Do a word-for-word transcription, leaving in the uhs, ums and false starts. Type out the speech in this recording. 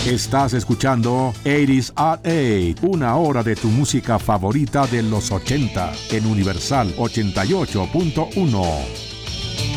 Estás escuchando ochenta at ocho, una hora de tu música favorita de los ochenta en Universal ochenta y ocho punto uno.